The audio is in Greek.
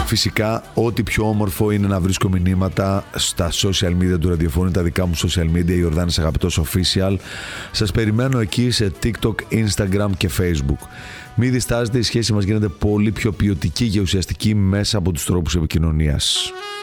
Φυσικά, ό,τι πιο όμορφο είναι να βρίσκω μηνύματα στα social media του ραδιοφώνου, τα δικά μου social media, Ιορδάνης Αγαπητός Official. Σας περιμένω εκεί σε TikTok, Instagram και Facebook. Μην διστάζετε, η σχέση μας γίνεται πολύ πιο ποιοτική και ουσιαστική μέσα από τους τρόπους επικοινωνίας.